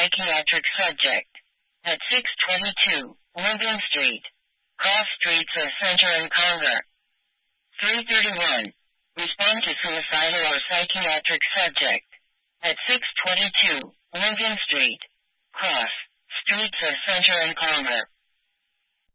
psychiatric subject. At 622, Lincoln Street. Cross streets of Center and Conger. 331. Respond to suicidal or psychiatric subject. At 622, Lincoln Street. Cross streets of Center and Conger.